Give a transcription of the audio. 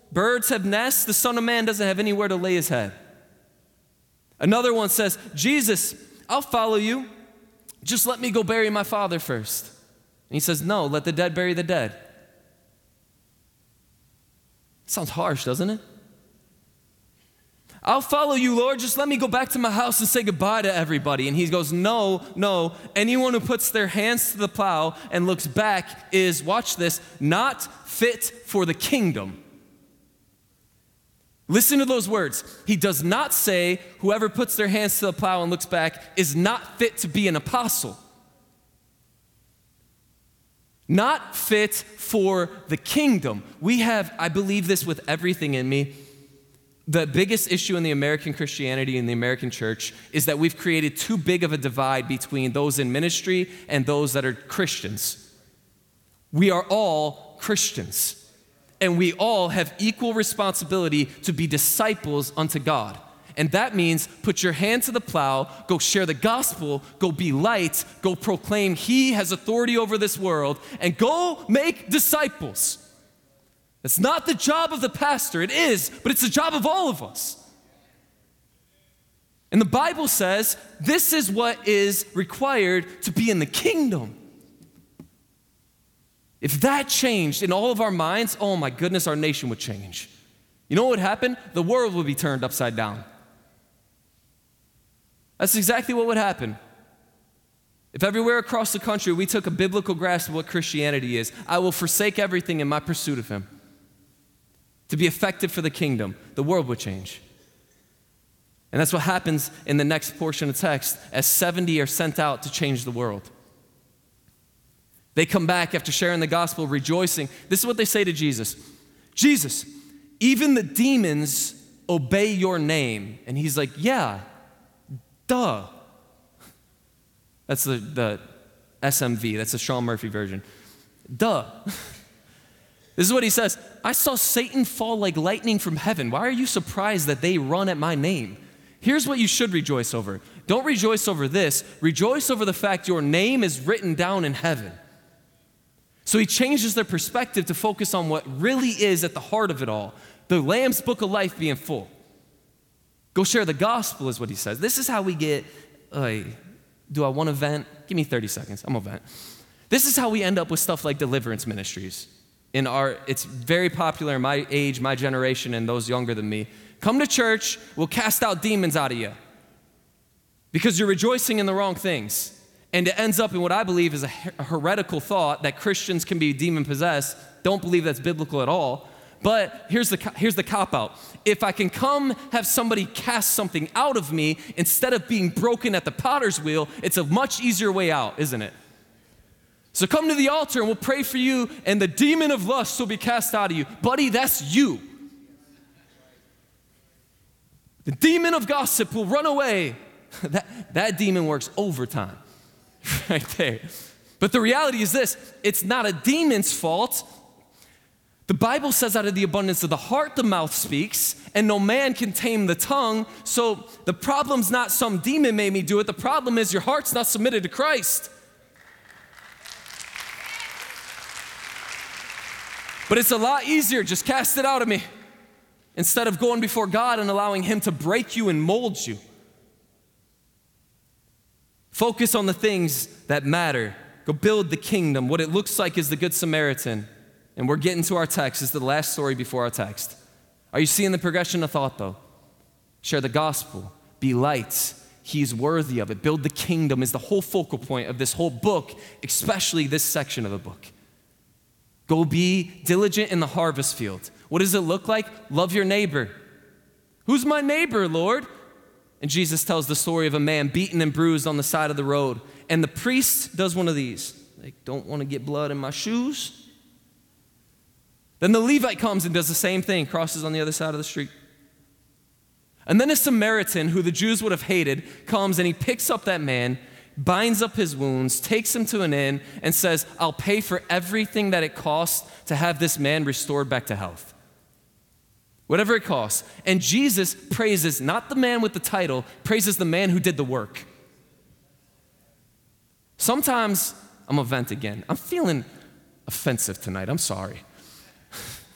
Birds have nests. The Son of Man doesn't have anywhere to lay his head. Another one says, Jesus, I'll follow you. Just let me go bury my father first. And he says, no, let the dead bury the dead. Sounds harsh, doesn't it? I'll follow you, Lord. Just let me go back to my house and say goodbye to everybody. And he goes, no. Anyone who puts their hands to the plow and looks back is, watch this, not fit for the kingdom. Listen to those words. He does not say whoever puts their hands to the plow and looks back is not fit to be an apostle. Not fit for the kingdom. We have, I believe this with everything in me, the biggest issue in the American Christianity and the American church is that we've created too big of a divide between those in ministry and those that are Christians. We are all Christians. And we all have equal responsibility to be disciples unto God. And that means put your hand to the plow, go share the gospel, go be light, go proclaim He has authority over this world, and go make disciples. It's not the job of the pastor. It is, but it's the job of all of us. And the Bible says this is what is required to be in the kingdom. If that changed in all of our minds, oh my goodness, our nation would change. You know what would happen? The world would be turned upside down. That's exactly what would happen. If everywhere across the country we took a biblical grasp of what Christianity is, I will forsake everything in my pursuit of Him. To be effective for the kingdom, the world would change. And that's what happens in the next portion of text as 70 are sent out to change the world. They come back after sharing the gospel, rejoicing. This is what they say to Jesus. Jesus, even the demons obey your name. And he's like, yeah, duh. That's the SMV. That's the Sean Murphy version. Duh. This is what he says. I saw Satan fall like lightning from heaven. Why are you surprised that they run at my name? Here's what you should rejoice over. Don't rejoice over this. Rejoice over the fact your name is written down in heaven. So he changes their perspective to focus on what really is at the heart of it all. The Lamb's book of life being full. Go share the gospel is what he says. This is how we get, do I want to vent? Give me 30 seconds, I'm going to vent. This is how we end up with stuff like deliverance ministries. It's very popular in my age, my generation, and those younger than me. Come to church, we'll cast out demons out of you. Because you're rejoicing in the wrong things. And it ends up in what I believe is a heretical thought that Christians can be demon-possessed. Don't believe that's biblical at all. But here's the cop-out. If I can come have somebody cast something out of me instead of being broken at the potter's wheel, it's a much easier way out, isn't it? So come to the altar and we'll pray for you and the demon of lust will be cast out of you. Buddy, that's you. The demon of gossip will run away. That demon works overtime. Right there. But the reality is this, it's not a demon's fault. The Bible says out of the abundance of the heart the mouth speaks, and no man can tame the tongue. So the problem's not some demon made me do it. The problem is your heart's not submitted to Christ. But it's a lot easier, just cast it out of me, instead of going before God and allowing Him to break you and mold you. Focus on the things that matter. Go build the kingdom. What it looks like is the Good Samaritan. And we're getting to our text. This is the last story before our text. Are you seeing the progression of thought, though? Share the gospel. Be light. He's worthy of it. Build the kingdom is the whole focal point of this whole book, especially this section of the book. Go be diligent in the harvest field. What does it look like? Love your neighbor. Who's my neighbor, Lord? And Jesus tells the story of a man beaten and bruised on the side of the road. And the priest does one of these. Like, don't want to get blood in my shoes. Then the Levite comes and does the same thing, crosses on the other side of the street. And then a Samaritan, who the Jews would have hated, comes and he picks up that man, binds up his wounds, takes him to an inn, and says, I'll pay for everything that it costs to have this man restored back to health. Whatever it costs. And Jesus praises not the man with the title, praises the man who did the work. Sometimes, I'm gonna vent again. I'm feeling offensive tonight, I'm sorry.